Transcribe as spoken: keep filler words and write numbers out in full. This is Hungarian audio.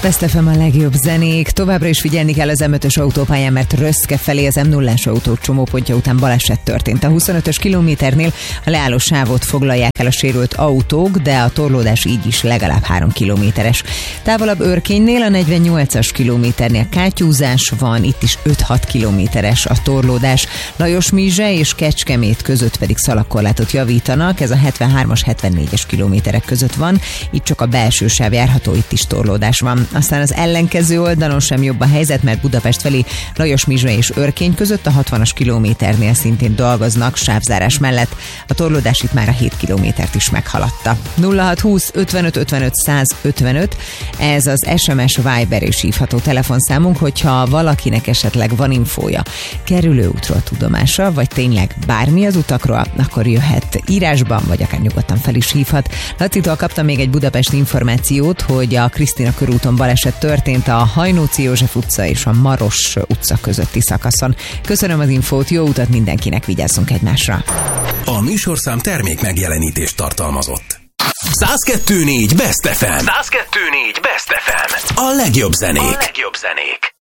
Best ef em a legjobb zenék. Továbbra is figyelni kell az em ötös autópályán, mert Röszke felé az em nullás autó csomópontja után baleset történt. A huszonötös kilométernél a leálló sávot foglalják el a sérült autók, de a torlódás így is legalább három kilométeres. Távolabb Örkénynél a negyvennyolcas kilométernél kátyúzás van, itt is öt-hat kilométeres a torlódás. Lajosmízse és Kecskemét között pedig szalagkorlátot javítanak, ez a hetvenhármas hetvennégyes kilométerek között van, itt csak a belső sáv járható, itt is torlódás van. Aztán az ellenkező oldalon sem jobb a helyzet, mert Budapest felé Lajosmízse és Örkény között a hatvanas kilométernél szintén dolgoznak sávzárás mellett. A torlódás itt már a hét kilométert is meghaladta. nulla hat húsz ötvenöt ötvenöt száz ötvenöt, ez az es em es, Viber és hívható telefonszámunk, hogyha valakinek esetleg van infója kerülőútról tudomása, vagy tényleg bármi az utakról, akkor jöhet írásban, vagy akár nyugodtan fel is hívhat. Lacitól kaptam még egy budapesti információt, hogy a Krisztina körúton baleset történt a Hajnóci József utca és a Maros utca közötti szakaszon. Köszönöm az infót, jó utat mindenkinek, vigyázzunk egymásra! A műsorszám termék megjelenítést tartalmazott. száz kettő négy Best ef em. száz kettő négy Best ef em. A legjobb zenék. A legjobb zenék.